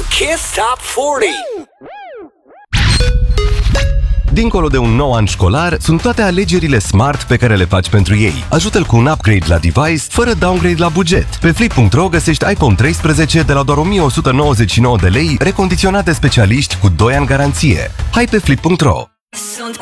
Kiss Top 40. Dincolo de un nou an școlar, sunt toate alegerile smart pe care le faci pentru ei. Ajută-l cu un upgrade la device, fără downgrade la buget. Pe Flip.ro găsești iPhone 13 de la doar 1199 de lei, recondiționat de specialiști cu 2 ani garanție. Hai pe Flip.ro! Sunt